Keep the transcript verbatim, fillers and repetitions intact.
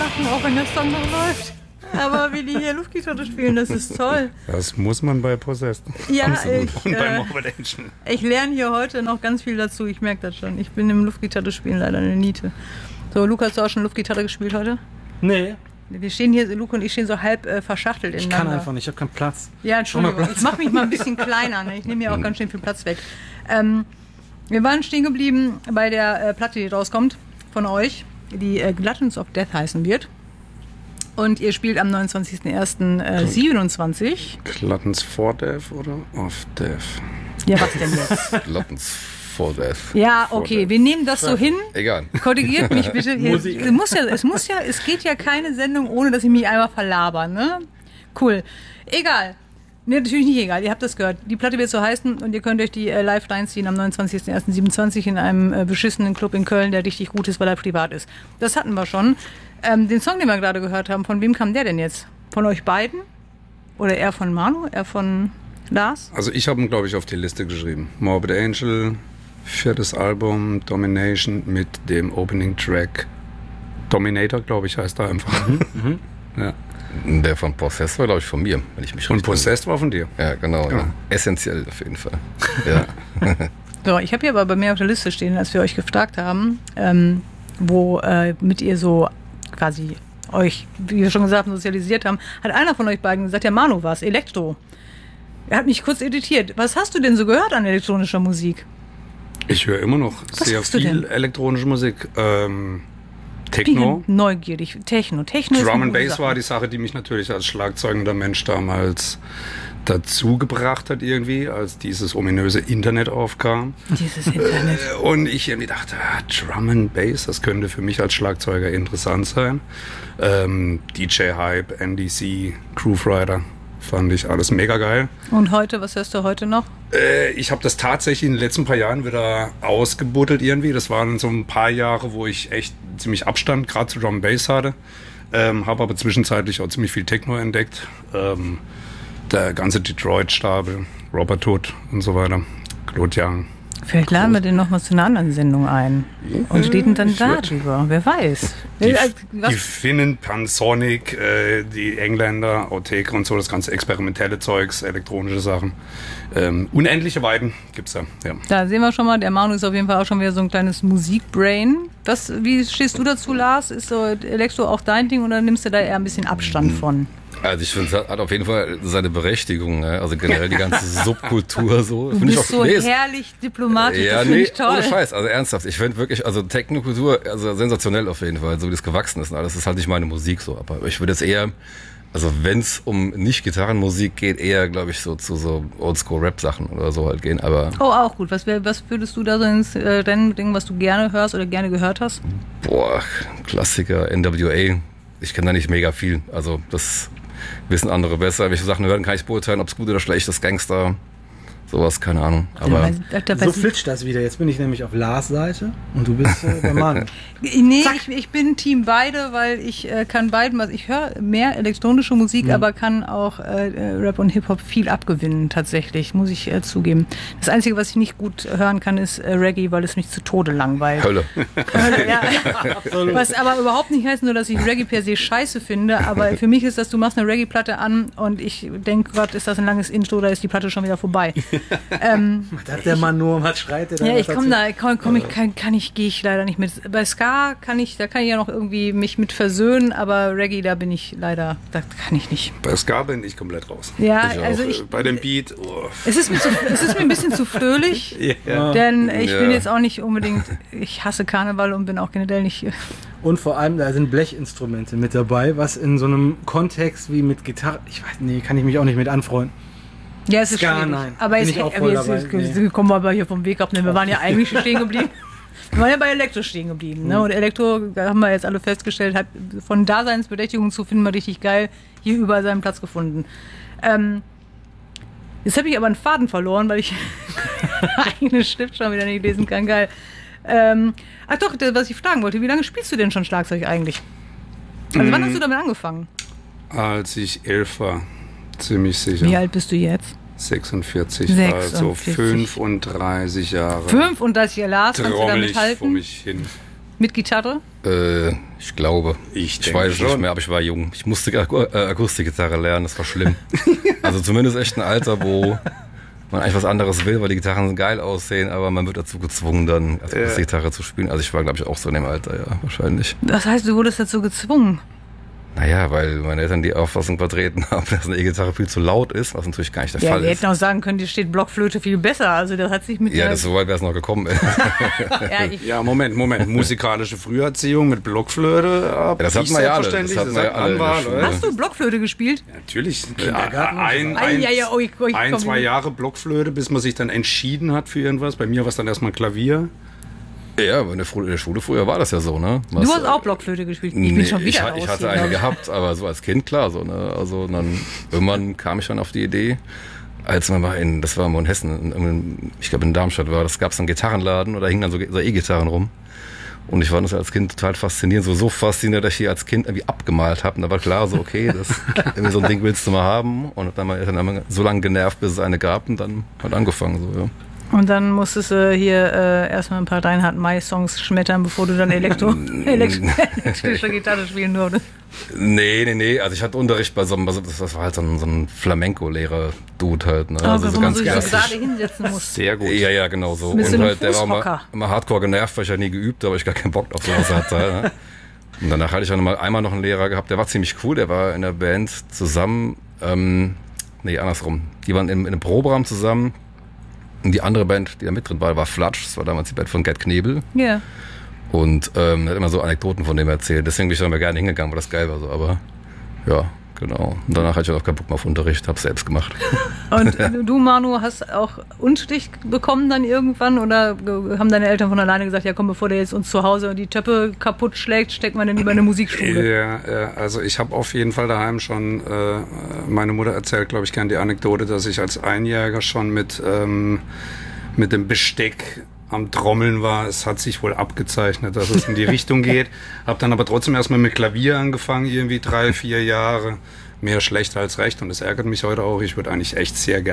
lachen, auch wenn der Song noch läuft. Aber wie die hier Luftgitarre spielen, das ist toll. Das muss man bei Possessed. Ja, ich, und beim äh, Morbid Angel. Ich lerne hier heute noch ganz viel dazu, ich merke das schon. Ich bin im Luftgitarre spielen leider eine Niete. So, Lukas, hast du auch schon Luftgitarre gespielt heute? Nee. Wir stehen hier, Luke und ich stehen so halb äh, verschachtelt Ich ineinander. kann einfach nicht, ich habe keinen Platz. Ja, Entschuldigung, ich mache mich mal ein bisschen kleiner. Ne? Ich nehme ja auch ganz schön viel Platz weg. Ähm, wir waren stehen geblieben bei der äh, Platte, die rauskommt von euch, die äh, Gluttons of Death heißen wird. Und ihr spielt am neunundzwanzigsten ersten siebenundzwanzig. Gluttons for Death oder of Death? Ja, was denn jetzt? Gluttons for Death. Ja, okay, wir nehmen das so hin. Egal. Korrigiert mich bitte. Es muss ja, es muss ja, es geht ja keine Sendung, ohne dass ich mich einmal verlaber, ne? Cool. Egal. Ne, natürlich nicht egal. Ihr habt das gehört. Die Platte wird so heißen und ihr könnt euch die äh, live reinziehen am neunundzwanzigsten ersten siebenundzwanzig in einem äh, beschissenen Club in Köln, der richtig gut ist, weil er privat ist. Das hatten wir schon. Ähm, den Song, den wir gerade gehört haben, von wem kam der denn jetzt? Von euch beiden? Oder eher von Manu? Eher von Lars? Also ich habe ihn, glaube ich, auf die Liste geschrieben. Morbid Angel, viertes Album, Domination mit dem Opening-Track Dominator, glaube ich, heißt er einfach. Mhm. Ja. Der von Possessed war, glaube ich, von mir, wenn ich mich Und richtig Possessed war von dir. Ja, genau. Ja. Ja. Essentiell auf jeden Fall. Ja. So, ich habe hier aber bei mir auf der Liste stehen, als wir euch gefragt haben, ähm, wo äh, mit ihr so quasi euch, wie wir schon gesagt haben, sozialisiert haben, hat einer von euch beiden gesagt, der Manu war es, Elektro. Er hat mich kurz irritiert. Was hast du denn so gehört an elektronischer Musik? Ich höre immer noch Was sehr hörst du viel denn? elektronische Musik. Ähm, Ich Techno. bin neugierig. Techno. Techno ist Drum eine and gute Bass Sache. war die Sache, die mich natürlich als schlagzeugender Mensch damals dazu gebracht hat irgendwie, als dieses ominöse Internet aufkam. Dieses Internet. Und ich irgendwie dachte, ah, Drum and Bass, das könnte für mich als Schlagzeuger interessant sein. Ähm, D J Hype, N D C, Groove Rider, fand ich alles mega geil. Und heute, was hörst du heute noch? Äh, ich habe das tatsächlich in den letzten paar Jahren wieder ausgebuddelt irgendwie. Das waren so ein paar Jahre, wo ich echt ziemlich Abstand gerade zu Drum and Bass hatte. Ähm, habe aber zwischenzeitlich auch ziemlich viel Techno entdeckt. Ähm, der ganze Detroit-Stapel, Robert Hood und so weiter, Claude Young. Vielleicht laden wir den noch mal zu einer anderen Sendung ein und reden dann ich würd- darüber. Wer weiß. Die, Äh, was- die Finnen, Pansonic, äh, die Engländer, Outtake und so, das ganze experimentelle Zeugs, elektronische Sachen. Ähm, unendliche Weiden gibt's da, ja. Da sehen wir schon mal, der Manu ist auf jeden Fall auch schon wieder so ein kleines Musikbrain. Was, wie stehst du dazu, Lars? Ist so Elektro auch dein Ding oder nimmst du da eher ein bisschen Abstand von? Also ich finde, es hat auf jeden Fall seine Berechtigung. Ne? Also generell die ganze Subkultur so. Du Find ich bist auch, so nee, ist- herrlich diplomatisch, Ja, das finde nee, ich toll. ohne Scheiß, also ernsthaft. Ich finde wirklich, also Technokultur, also sensationell auf jeden Fall, so wie das gewachsen ist und alles, das ist halt nicht meine Musik so. Aber ich würde jetzt eher, also wenn es um nicht Gitarrenmusik geht, eher, glaube ich, so zu so Oldschool-Rap-Sachen oder so halt gehen. Aber Oh, auch gut. Was, wär, was würdest du da so ins äh, Rennen bringen, was du gerne hörst oder gerne gehört hast? boah, Klassiker, N W A, ich kenne da nicht mega viel. Also das wissen andere besser. Welche Sachen hören, kann ich beurteilen, ob es gut oder schlecht ist, Gangster, sowas, keine Ahnung. Aber Da weiß- da- da So weiß ich- flitscht das wieder. Jetzt bin ich nämlich auf Lars Seite und du bist äh, der Mann. Nee, ich, ich bin Team beide, weil ich äh, kann beiden was. Ich höre mehr elektronische Musik, Mhm. aber kann auch äh, äh, Rap und Hip-Hop viel abgewinnen, tatsächlich, muss ich äh, zugeben. Das Einzige, was ich nicht gut hören kann, ist äh, Reggae, weil es mich zu Tode langweilt. Hölle. Ja. Was aber überhaupt nicht heißt, nur dass ich Reggae per se scheiße finde, aber für mich ist das, du machst eine Reggae-Platte an und ich denke, Gott, ist das ein langes Intro, da ist die Platte schon wieder vorbei. ähm, Was hat der Mann nur, was schreit der da? ja, was ich komme dazu? da, komm, komm, ich kann, kann ich, gehe ich leider nicht mit. Bei Ska kann ich, da kann ich ja noch irgendwie mich mit versöhnen, aber Reggae, da bin ich leider, da kann ich nicht. Bei Ska bin ich komplett raus. Ja, Ich auch. also Äh, ich, Bei dem Beat, oh. es ist mir, zu, es ist mir ein bisschen zu fröhlich, Ja. denn ich Ja. bin jetzt auch nicht unbedingt, ich hasse Karneval und bin auch generell nicht. Und vor allem, da sind Blechinstrumente mit dabei, was in so einem Kontext wie mit Gitarre, ich weiß, nee, kann ich mich auch nicht mit anfreunden. Ja, es ist Ska, schwierig. nein. Aber Bin jetzt, ich auch aber voll jetzt, dabei. jetzt Nee. kommen wir aber hier vom Weg ab. Ne? Wir waren ja eigentlich schon stehen geblieben. Wir waren ja bei Elektro stehen geblieben. Ne? Und Elektro, da haben wir jetzt alle festgestellt, hat von Daseinsberechtigung zu finden wir richtig geil, hier überall seinen Platz gefunden. Ähm, jetzt habe ich aber einen Faden verloren, weil ich eigene Schrift schon wieder nicht lesen kann. Geil. Ähm, ach doch, das, was ich fragen wollte, wie lange spielst du denn schon Schlagzeug eigentlich? Also wann hast du damit angefangen? Als ich elf war, ziemlich sicher. Wie alt bist du jetzt? sechsundvierzig, also sechsundvierzig. fünfunddreißig Jahre. fünfunddreißig Jahre, Lars, kannst du trommel damit ich vor halten? mich hin. Mit Gitarre? Äh, ich glaube. Ich, ich weiß es nicht mehr, aber ich war jung. Ich musste Ak- äh, Akustikgitarre lernen, das war schlimm. Also zumindest echt ein Alter, wo man eigentlich was anderes will, weil die Gitarren geil aussehen, aber man wird dazu gezwungen, dann Akustikgitarre zu spielen. Also ich war, glaube ich, auch so in dem Alter, ja, wahrscheinlich. Das heißt, du wurdest dazu gezwungen? Naja, weil meine Eltern die Auffassung vertreten haben, dass eine E-Gitarre viel zu laut ist, was natürlich gar nicht der ja, Fall wir ist. hätten auch sagen können, dir steht Blockflöte viel besser. Also das hat sich mit Ja, der... das so weit wäre es noch gekommen. ja, ich, Ja, Moment, Moment. Musikalische Früherziehung mit Blockflöte. Ja, das hatten wir ja alle. Das hatten wir ja alle in der Schule. hast du Blockflöte gespielt? Ja, natürlich. Kindergarten Ein, Ah, ein, ja, ja, oh, ich- oh, ich ein komm zwei hin. Jahre Blockflöte, bis man sich dann entschieden hat für irgendwas. Bei mir war es dann erstmal Klavier. Ja, aber in der, Schule, in der Schule früher war das ja so, ne? Was, Du hast auch Blockflöte gespielt. Ich bin nee, schon wieder ich, ha- raus ich hatte hier, eine glaub ich. gehabt, aber so als Kind klar, so, ne? Also dann irgendwann kam ich dann auf die Idee, als man mal in, das war mal in Hessen, in, in, ich glaube in Darmstadt war, das gab es einen Gitarrenladen oder hingen dann so, so E-Gitarren rum. Und ich fand das als Kind total faszinierend, so, so faszinierend, dass ich hier als Kind irgendwie abgemalt habe. Und da war klar, so okay, das irgendwie so ein Ding willst du mal haben. Und hab dann mal Eltern so lange genervt, bis es eine gab und dann hat angefangen, so, ja. Und dann musstest du hier äh, erstmal ein paar Reinhard May-Songs schmettern, bevor du dann Elektro, Elektro, elektrische Gitarre spielen durftest. Nee, nee, nee. Also ich hatte Unterricht bei so einem, das war halt so ein, so ein Flamenco-Lehrer-Dude halt. Ne? Also, Also wo so man ganz sich so klassisch. gerade hinsetzen muss. Sehr gut. Ja, ja, genau so. Mit Und so einem halt, der war Fußhocker. immer, immer hardcore genervt, weil ich ja nie geübt habe, weil ich gar keinen Bock auf sowas hatte. Ne? Und danach hatte ich dann mal einmal noch einen Lehrer gehabt, der war ziemlich cool, der war in der Band zusammen, ähm, nee, andersrum. Die waren in, in einem Proberaum zusammen. Und die andere Band, die da mit drin war, war Flatsch. Das war damals die Band von Gerd Knebel. Ja. Und ähm, er hat immer so Anekdoten von dem erzählt. Deswegen bin ich da immer gerne hingegangen, weil das geil war. So. Aber ja, genau. Und danach hatte ich auch keinen Bock mehr auf Unterricht, hab's selbst gemacht. Und du, Manu, hast auch Unterricht bekommen dann irgendwann? Oder haben deine Eltern von alleine gesagt, ja komm, bevor der jetzt uns zu Hause die Töpfe kaputt schlägt, steckt man denn lieber in eine Musikschule? Ja, ja, also ich habe auf jeden Fall daheim schon, äh, meine Mutter erzählt, glaube ich, gern die Anekdote, dass ich als Einjähriger schon mit, ähm, mit dem Besteck am Trommeln war. Es hat sich wohl abgezeichnet, dass es in die Richtung geht. Habe dann aber trotzdem erstmal mit Klavier angefangen, irgendwie drei, vier Jahre. Mehr schlecht als recht und das ärgert mich heute auch. Ich würde eigentlich echt sehr gerne